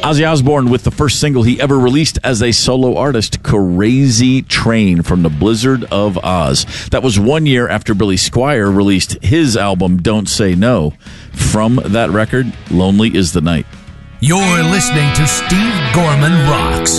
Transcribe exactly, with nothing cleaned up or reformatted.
Ozzy Osbourne with the first single he ever released as a solo artist, Crazy Train from the Blizzard of Oz. That was one year after Billy Squier released his album, Don't Say No. From that record, Lonely is the Night. You're listening to Steve Gorman Rocks.